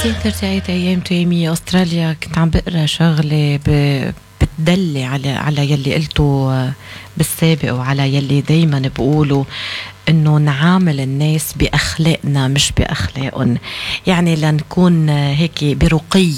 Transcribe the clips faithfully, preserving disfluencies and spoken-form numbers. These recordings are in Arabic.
ترجعت أيام تيمية أستراليا، كنت عم بقرأ شغلة ب... بتدلي على على يلي قلته بالسابق وعلى يلي دايما بقوله إنه نعامل الناس بأخلاقنا مش بأخلاقهم، يعني لنكون هيك برقي،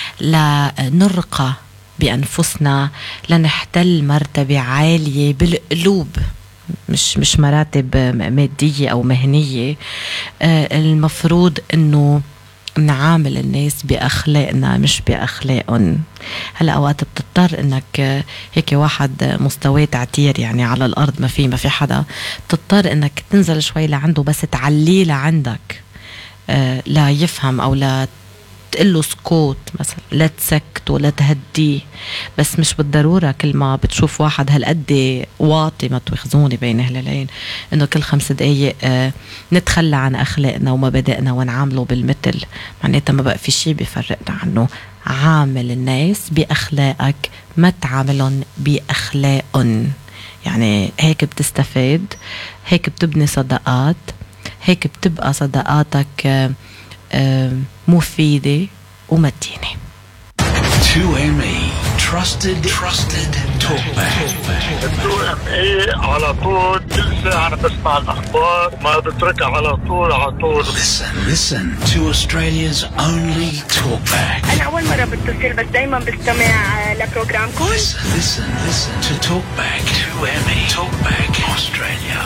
لنرقى بأنفسنا، لنحتل مرتبة عالية بالقلوب، مش مش مراتب مادية أو مهنية. المفروض إنه نعامل الناس بأخلاقنا مش بأخلاقهم. هلا أوقات بتضطر إنك هيك واحد مستوى تعتير يعني على الأرض، ما في ما في حدا، بتضطر إنك تنزل شوي لعنده بس تعليه لعندك، آه لا يفهم أو لا تقله سكوت مثلا، لا تسكت ولا تهديه. بس مش بالضرورة كل ما بتشوف واحد هالقد واطي، ما تواخذوني بين هلالين، انه كل خمس دقايق آه نتخلى عن اخلاقنا ومبادئنا ونعامله بالمثل. معناتها ما بقى في شيء بيفرقنا عنه. عامل الناس بأخلاقك، ما تعاملهم بأخلاقهم. يعني هيك بتستفاد، هيك بتبني صداقات، هيك بتبقى صداقاتك آه آه مفيدة ومتينة. تو إم إي Trusted Trusted Talkback. تو إم إي على طول كل ساعة أنا بسمع الأخبار، ما بتركها على طول على طول. Listen Listen to Australia's only talkback. أنا أول مرة بتصل بس دايما بستمع لبروجرامكم. Listen Listen Listen to Talkback. تو إم إي Talkback Australia.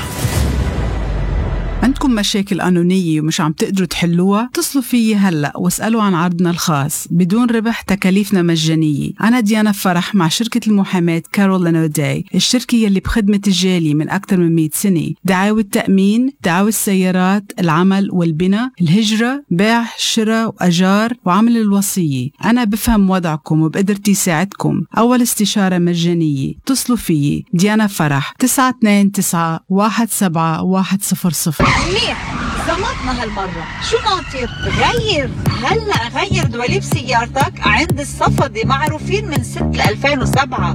عندكم مشاكل قانونية ومش عم تقدروا تحلوها؟ اتصلوا فيي هلأ واسألوا عن عرضنا الخاص بدون ربح، تكاليفنا مجانية. أنا ديانا فرح مع شركة المحاماة كارولين أوداي، الشركة يلي بخدمة الجالي من أكثر من مئة سنة. دعاوى التأمين، دعاوى السيارات، العمل والبناء، الهجرة، بيع، شراء وأجار، وعمل الوصية. أنا بفهم وضعكم وبقدرتي ساعدكم. أول استشارة مجانية. اتصلوا فيي ديانا فرح تسعة اثنين تسعة واحد سبعة واحد صفر صفر. منيح، زمطنا هالمرة. شو ناطر؟ غير هلأ، غير دواليب سيارتك عند الصفدي، معروفين من ست ألفين وسبعة.